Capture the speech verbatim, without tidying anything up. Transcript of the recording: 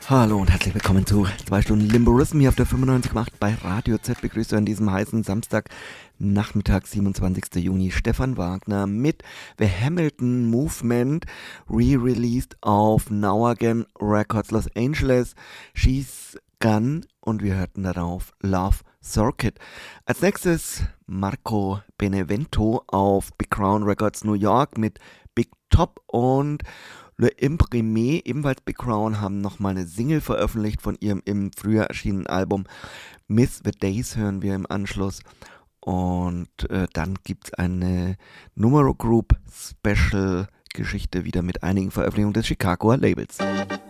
Hallo und herzlich willkommen zu zwei Stunden Limborism hier auf der fünfundneunzig Komma acht bei Radio Z. Begrüße an diesem heißen Samstag, Nachmittag, siebenundzwanzigster Juni, Stefan Wagner mit The Hamilton Movement, re-released auf Now Again Records Los Angeles, She's Gun, und wir hörten darauf Love Circuit. Als nächstes Marco Benevento auf Big Crown Records New York mit Big Top, und Le Imprimé, ebenfalls Big Crown, haben nochmal eine Single veröffentlicht von ihrem im Frühjahr erschienenen Album. Miss the Days hören wir im Anschluss. Und äh, dann gibt es eine Numero Group Special Geschichte wieder mit einigen Veröffentlichungen des Chicagoer Labels.